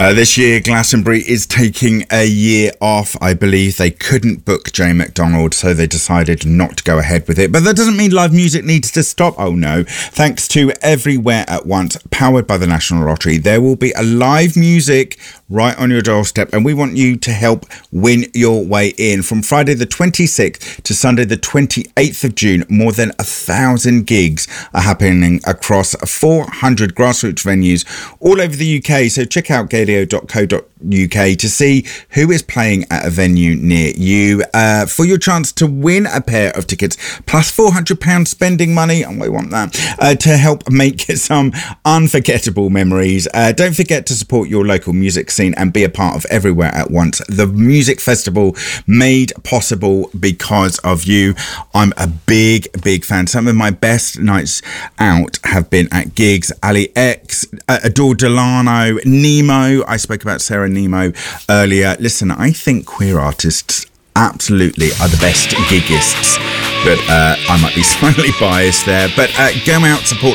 This year, Glastonbury is taking a year off. I believe they couldn't book Jay McDonald, so they decided not to go ahead with it. But that doesn't mean live music needs to stop. Oh no. Thanks to Everywhere at Once, powered by the National Lottery, there will be a live music right on your doorstep, and we want you to help win your way in. From Friday the 26th to Sunday the 28th of June, more than 1,000 gigs are happening across 400 grassroots venues all over the UK. So check out gadio.co.uk to see who is playing at a venue near you for your chance to win a pair of tickets plus £400 spending money, and we want that, to help make some unforgettable memories. Don't forget to support your local music scene and be a part of Everywhere at Once, the music festival made possible because of you. I'm a big fan. Some of my best nights out have been at gigs. Ali X, Adore Delano, Nemo. I spoke about Sarah Nemo earlier. Listen, I think queer artists absolutely are the best giggists, but I might be slightly biased there. But go out, support